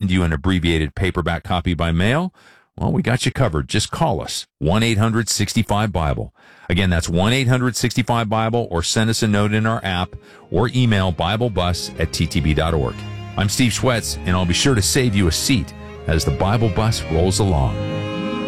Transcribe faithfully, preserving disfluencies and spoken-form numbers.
send you an abbreviated paperback copy by mail, well, we got you covered. Just call us, one eight hundred sixty-five Bible. Again, that's one eight hundred sixty-five Bible, or send us a note in our app, or email BibleBus at t t b dot org. I'm Steve Schwetz, and I'll be sure to save you a seat as the Bible Bus rolls along.